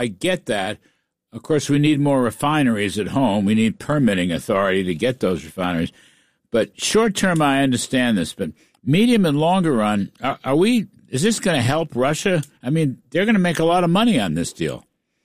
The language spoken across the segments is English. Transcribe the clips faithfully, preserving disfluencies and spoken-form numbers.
I get that. Of course, we need more refineries at home. We need permitting authority to get those refineries. But short term, I understand this. But medium and longer run, are, are we? Is this going to help Russia? I mean, they're going to make a lot of money on this deal.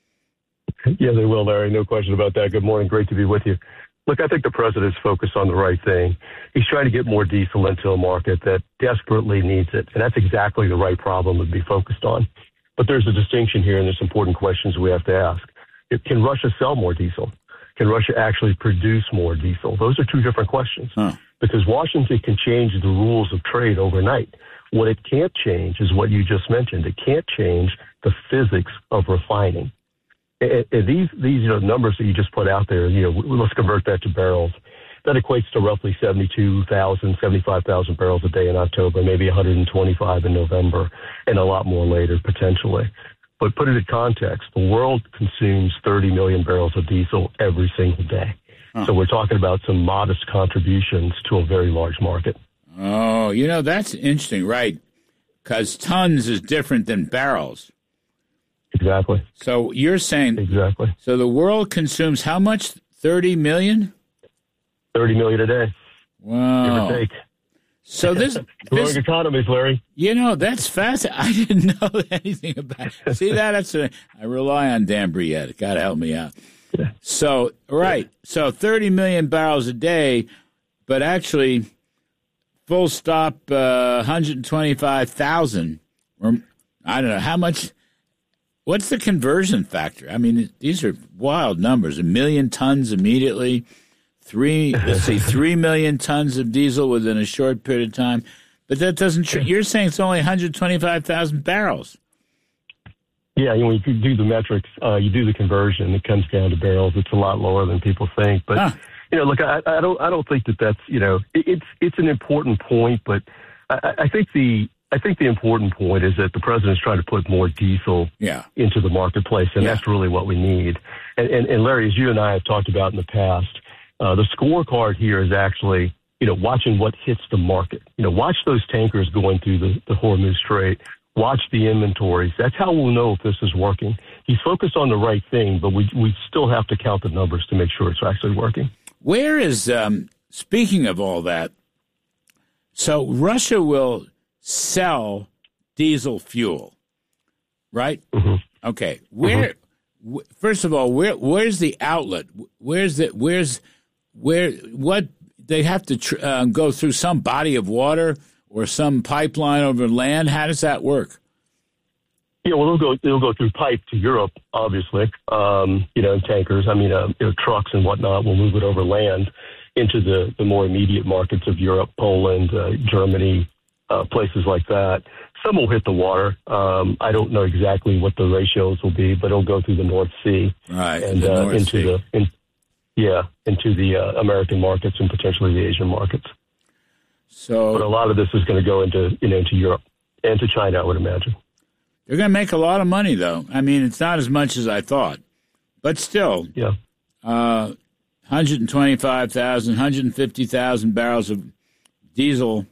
Yeah, they will, Larry. No question about that. Good morning. Great to be with you. Look, I think the president's focused on the right thing. He's trying to get more diesel into a market that desperately needs it. And that's exactly the right problem to be focused on. But there's a distinction here, and there's important questions we have to ask. Can Russia sell more diesel? Can Russia actually produce more diesel? Those are two different questions. Huh. Because Washington can change the rules of trade overnight. What it can't change is what you just mentioned. It can't change the physics of refining. And these, these you know, numbers that you just put out there, you know, let's convert that to barrels. That equates to roughly seventy-two thousand, seventy-five thousand barrels a day in October, maybe one hundred twenty-five in November, and a lot more later, potentially. But put it in context, the world consumes thirty million barrels of diesel every single day. Huh. So we're talking about some modest contributions to a very large market. Oh, you know, that's interesting, right? Because tons is different than barrels. Exactly. So you're saying exactly. So the world consumes how much? thirty million? thirty million a day. Wow. Give or take. So this growing this, economies, Larry. You know, that's fascinating. I didn't know anything about it. See that? That's a, I rely on Dan Briette. God help me out. Yeah. So right. Yeah. So thirty million barrels a day, but actually, full stop, uh, one hundred twenty-five thousand. Or I don't know how much. What's the conversion factor? I mean, these are wild numbers. A million tons immediately, three, let's see, three million tons of diesel within a short period of time. But that doesn't, tr- you're saying it's only one hundred twenty-five thousand barrels. Yeah, you know, when you do the metrics, uh, you do the conversion, it comes down to barrels. It's a lot lower than people think. But, huh. you know, look, I, I don't I don't think that that's, you know, it, it's it's an important point, but I, I think the, I think the important point is that the president's trying to put more diesel yeah. into the marketplace, and yeah. that's really what we need. And, and, and Larry, as you and I have talked about in the past, uh, the scorecard here is actually, you know, watching what hits the market. You know, watch those tankers going through the, the Hormuz Strait. Watch the inventories. That's how we'll know if this is working. He's focused on the right thing, but we we still have to count the numbers to make sure it's actually working. Where is, um, speaking of all that, so Russia will sell diesel fuel, right? Mm-hmm. Okay. Where? Mm-hmm. W- first of all, where where's the outlet? Where's the where's where what they have to tr- uh, go through some body of water or some pipeline over land? How does that work? Yeah, well, they'll go they'll go through pipe to Europe, obviously. Um, you know, in tankers. I mean, uh, you know, trucks and whatnot will move it over land into the the more immediate markets of Europe, Poland, uh, Germany. Uh, places like that. Some will hit the water. Um, I don't know exactly what the ratios will be, but it'll go through the North Sea right, and the uh, North into sea. the in, yeah into the uh, American markets and potentially the Asian markets. So, but a lot of this is going to go into you know into Europe and to China, I would imagine. They're going to make a lot of money, though. I mean, it's not as much as I thought, but still, yeah, uh, one hundred twenty-five thousand, one hundred fifty thousand barrels of diesel.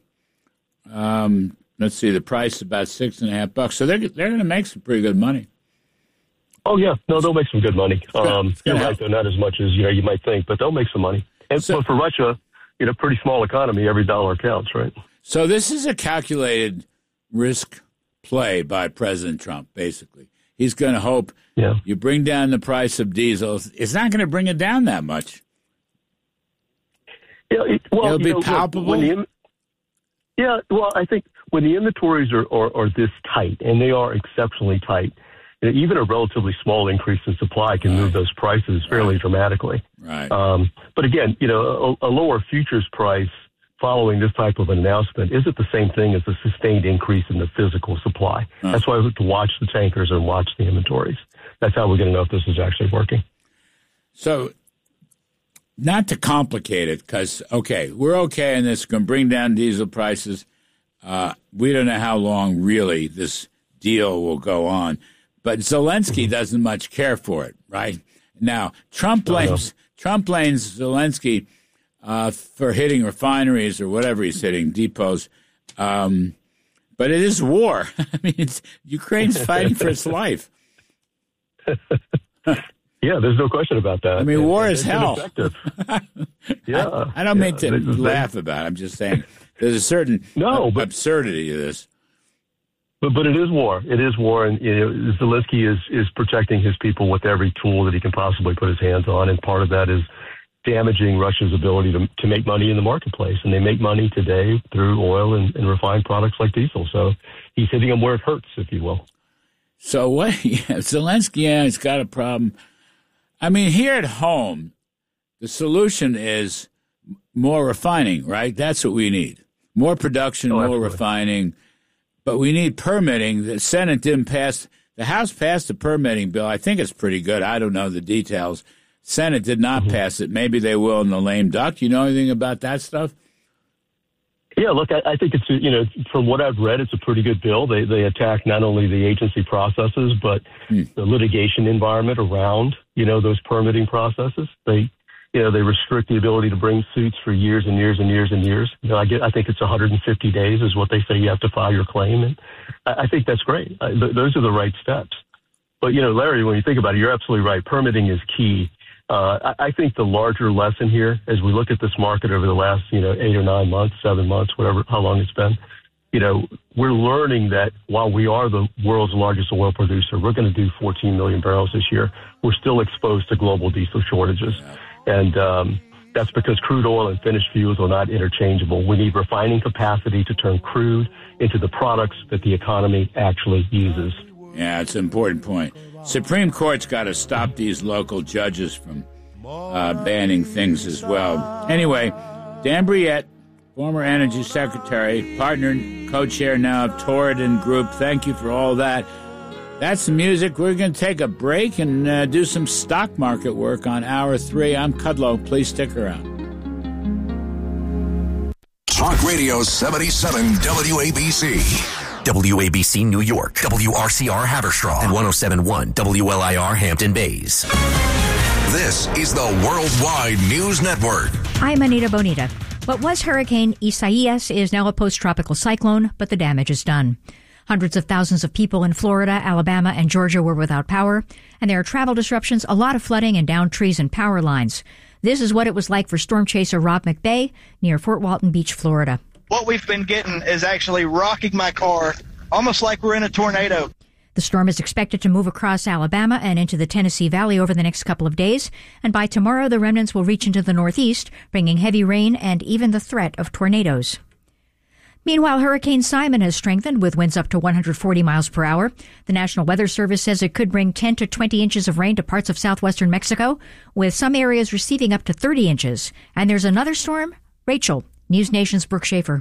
Um, let's see, the price is about six and a half bucks. So they're they're going to make some pretty good money. Oh yeah, no, they'll make some good money. Um, you're help. right, though, not as much as you know you might think, but they'll make some money. And so, but for Russia, you know, pretty small economy, every dollar counts, right? So this is a calculated risk play by President Trump. Basically, he's going to hope yeah. you bring down the price of diesel. It's not going to bring it down that much. Yeah, it, well, it'll be know, palpable. When the, Yeah, well, I think when the inventories are, are, are this tight, and they are exceptionally tight, you know, even a relatively small increase in supply can right. move those prices fairly right. dramatically. Right. Um, but again, you know, a, a lower futures price following this type of an announcement isn't the same thing as a sustained increase in the physical supply. Huh. That's why we have to watch the tankers and watch the inventories. That's how we're going to know if this is actually working. So, not to complicate it, because, okay, we're okay in this, going to bring down diesel prices. Uh, we don't know how long, really, this deal will go on. But Zelensky doesn't much care for it, right? Now, Trump blames, Trump blames Zelensky uh, for hitting refineries or whatever he's hitting, depots. Um, but it is war. I mean, it's, Ukraine's fighting for its life. Yeah, there's no question about that. I mean, and, war and is hell. yeah, I, I don't yeah. mean to they, laugh they, about it. I'm just saying there's a certain no, uh, but, absurdity to this. But but it is war. It is war, and you know, Zelensky is is protecting his people with every tool that he can possibly put his hands on, and part of that is damaging Russia's ability to to make money in the marketplace. And they make money today through oil and, and refined products like diesel. So he's hitting them where it hurts, if you will. So what? Yeah, Zelensky, yeah, he's got a problem. I mean, here at home, the solution is more refining, right? That's what we need. More production, oh, more absolutely. refining. But we need permitting. The Senate didn't pass. The House passed the permitting bill. I think it's pretty good. I don't know the details. Senate did not mm-hmm. pass it. Maybe they will in the lame duck. You know anything about that stuff? Yeah, look, I, I think it's, you know, from what I've read, it's a pretty good bill. They they attack not only the agency processes, but hmm. the litigation environment around, you know, those permitting processes. They, you know, they restrict the ability to bring suits for years and years and years and years. You know, I get, I think it's one hundred fifty days is what they say you have to file your claim. And I, I think that's great. I, th- those are the right steps. But, you know, Larry, when you think about it, you're absolutely right. Permitting is key. Uh, I, I think the larger lesson here, as we look at this market over the last, you know, eight or nine months, seven months, whatever, how long it's been, you know, we're learning that while we are the world's largest oil producer, we're going to do fourteen million barrels this year. We're still exposed to global diesel shortages. And um, that's because crude oil and finished fuels are not interchangeable. We need refining capacity to turn crude into the products that the economy actually uses. Yeah, it's an important point. Supreme Court's got to stop these local judges from uh, banning things as well. Anyway, Dan Brouillette, former Energy Secretary, partner and co-chair now of Torridon Group. Thank you for all that. That's the music. We're going to take a break and uh, do some stock market work on hour three. I'm Kudlow. Please stick around. Talk Radio seventy-seven W A B C. W A B C New York, W R C R Haverstraw, and one oh seven point one W L I R Hampton Bays. This is the Worldwide News Network. I'm Anita Bonita. What was Hurricane Isaias is now a post-tropical cyclone, but the damage is done. Hundreds of thousands of people in Florida, Alabama, and Georgia were without power, and there are travel disruptions, a lot of flooding, and downed trees and power lines. This is what it was like for storm chaser Rob McBay near Fort Walton Beach, Florida. What we've been getting is actually rocking my car, almost like we're in a tornado. The storm is expected to move across Alabama and into the Tennessee Valley over the next couple of days, and by tomorrow the remnants will reach into the northeast, bringing heavy rain and even the threat of tornadoes. Meanwhile, Hurricane Simon has strengthened with winds up to one hundred forty miles per hour. The National Weather Service says it could bring ten to twenty inches of rain to parts of southwestern Mexico, with some areas receiving up to thirty inches. And there's another storm, Rachel. News Nation's Brooke Schaefer.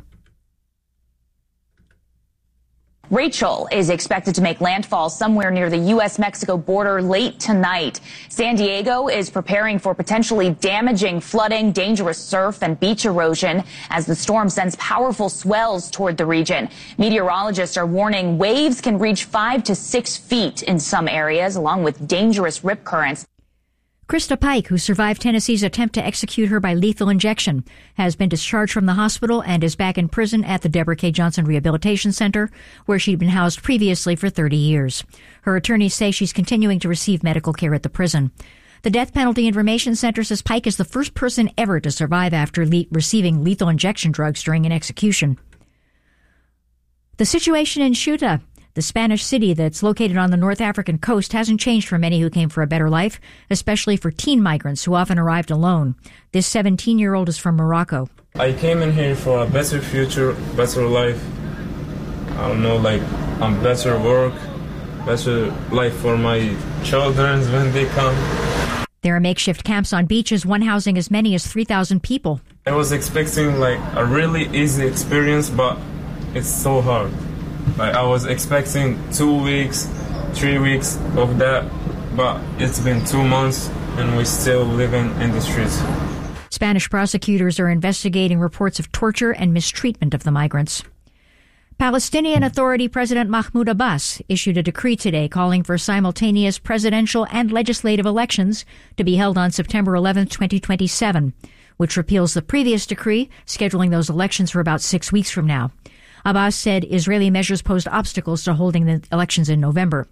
Rachel is expected to make landfall somewhere near the U S Mexico border late tonight. San Diego is preparing for potentially damaging flooding, dangerous surf, and beach erosion as the storm sends powerful swells toward the region. Meteorologists are warning waves can reach five to six feet in some areas, along with dangerous rip currents. Krista Pike, who survived Tennessee's attempt to execute her by lethal injection, has been discharged from the hospital and is back in prison at the Deborah K. Johnson Rehabilitation Center, where she'd been housed previously for thirty years. Her attorneys say she's continuing to receive medical care at the prison. The Death Penalty Information Center says Pike is the first person ever to survive after le- receiving lethal injection drugs during an execution. The situation in Ceuta, the Spanish city that's located on the North African coast, hasn't changed for many who came for a better life, especially for teen migrants who often arrived alone. This seventeen-year-old is from Morocco. I came in here for a better future, better life. I don't know, like um, better work, better life for my children when they come. There are makeshift camps on beaches, one housing as many as three thousand people. I was expecting like a really easy experience, but it's so hard. Like, I was expecting two weeks, three weeks of that, but it's been two months and we're still living in the streets. Spanish prosecutors are investigating reports of torture and mistreatment of the migrants. Palestinian Authority President Mahmoud Abbas issued a decree today calling for simultaneous presidential and legislative elections to be held on September eleventh, twenty twenty-seven, which repeals the previous decree scheduling those elections for about six weeks from now. Abbas said Israeli measures posed obstacles to holding the elections in November.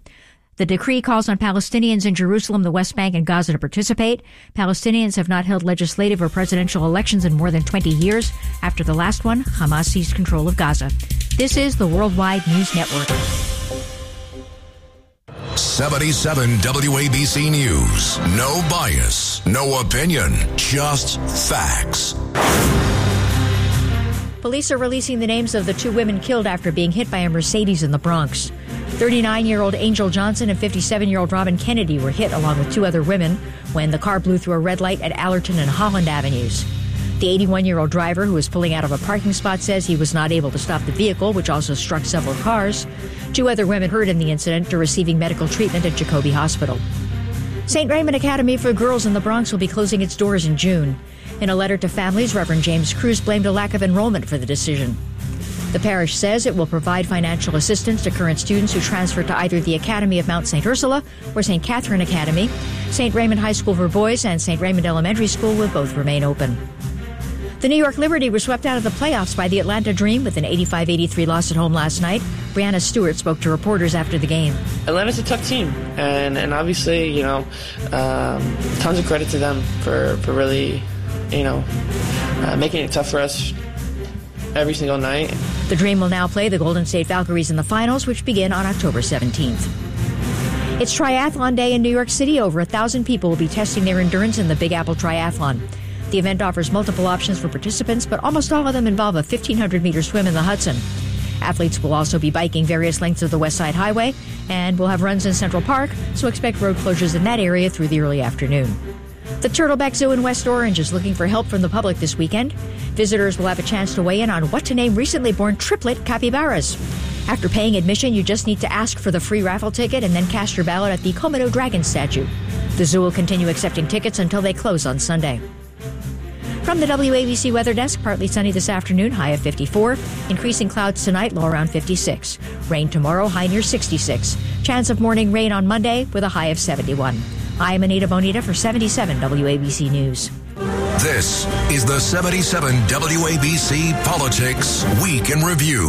The decree calls on Palestinians in Jerusalem, the West Bank, and Gaza to participate. Palestinians have not held legislative or presidential elections in more than twenty years. After the last one, Hamas seized control of Gaza. This is the Worldwide News Network. seventy-seven W A B C News. No bias, no opinion, just facts. Police are releasing the names of the two women killed after being hit by a Mercedes in the Bronx. thirty-nine-year-old Angel Johnson and fifty-seven-year-old Robin Kennedy were hit along with two other women when the car blew through a red light at Allerton and Holland Avenues. The eighty-one-year-old driver, who was pulling out of a parking spot, says he was not able to stop the vehicle, which also struck several cars. Two other women hurt in the incident are receiving medical treatment at Jacoby Hospital. Saint Raymond Academy for Girls in the Bronx will be closing its doors in June. In a letter to families, Reverend James Cruz blamed a lack of enrollment for the decision. The parish says it will provide financial assistance to current students who transfer to either the Academy of Mount Saint Ursula or Saint Catherine Academy. Saint Raymond High School for Boys and Saint Raymond Elementary School will both remain open. The New York Liberty were swept out of the playoffs by the Atlanta Dream with an eighty-five eighty-three loss at home last night. Brianna Stewart spoke to reporters after the game. Atlanta's a tough team, and, and obviously, you know, um, tons of credit to them for, for really, you know, uh, making it tough for us every single night. The Dream will now play the Golden State Valkyries in the finals, which begin on October seventeenth. It's Triathlon Day in New York City. Over a thousand people will be testing their endurance in the Big Apple Triathlon. The event offers multiple options for participants, but almost all of them involve a fifteen hundred meter swim in the Hudson. Athletes will also be biking various lengths of the West Side Highway and will have runs in Central Park, so expect road closures in that area through the early afternoon. The Turtleback Zoo in West Orange is looking for help from the public this weekend. Visitors will have a chance to weigh in on what to name recently born triplet capybaras. After paying admission, you just need to ask for the free raffle ticket and then cast your ballot at the Komodo dragon statue. The zoo will continue accepting tickets until they close on Sunday. From the W A B C Weather Desk, partly sunny this afternoon, high of fifty-four. Increasing clouds tonight, low around fifty-six. Rain tomorrow, high near sixty-six. Chance of morning rain on Monday with a high of seventy-one. I'm Anita Bonita for seventy-seven W A B C News. This is the seventy-seven W A B C Politics Week in Review.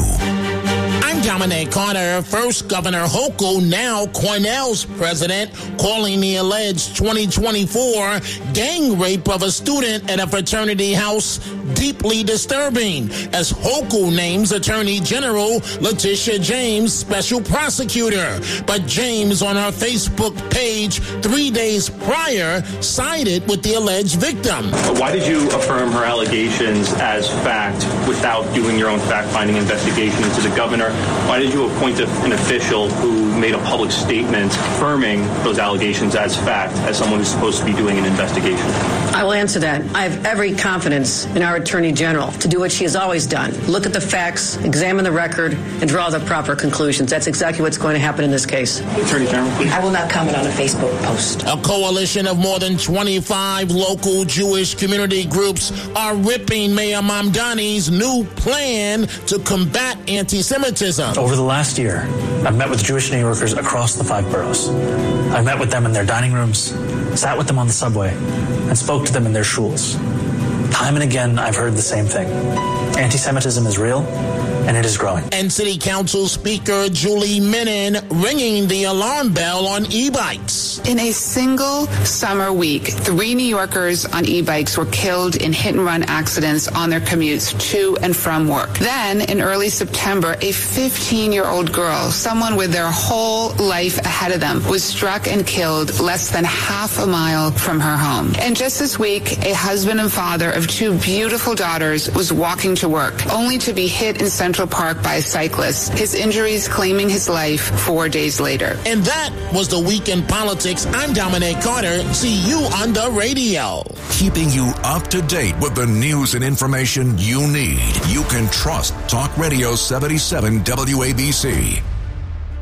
I'm Dominic Carter. First, Governor Hochul, now Cornell's president, calling the alleged twenty twenty-four gang rape of a student at a fraternity house deeply disturbing, as Hochul names Attorney General Letitia James special prosecutor. But James, on her Facebook page three days prior, sided with the alleged victim. Why did you affirm her allegations as fact without doing your own fact-finding investigation into the governor? Why did you appoint an official who made a public statement affirming those allegations as fact, as someone who's supposed to be doing an investigation? I will answer that. I have every confidence in our Attorney General to do what she has always done. Look at the facts, examine the record, and draw the proper conclusions. That's exactly what's going to happen in this case. Attorney General, please. I will not comment on a Facebook post. A coalition of more than twenty-five local Jewish community groups are ripping Mayor Mamdani's new plan to combat anti-Semitism. Over the last year, I've met with Jewish New Yorkers across the five boroughs. I've met with them in their dining rooms, sat with them on the subway, and spoke to them in their shuls. Time and again, I've heard the same thing. Anti-Semitism is real, and it is growing. And City Council Speaker Julie Menin ringing the alarm bell on e-bikes. In a single summer week, three New Yorkers on e-bikes were killed in hit-and-run accidents on their commutes to and from work. Then, in early September, a fifteen-year-old girl, someone with their whole life ahead of them, was struck and killed less than half a mile from her home. And just this week, a husband and father of two beautiful daughters was walking to work, only to be hit in Central Park by a cyclist, his injuries claiming his life four days later. And that was the Week in Politics. I'm Dominic Carter. See you on the radio. Keeping you up to date with the news and information you need. You can trust Talk Radio seventy-seven W A B C.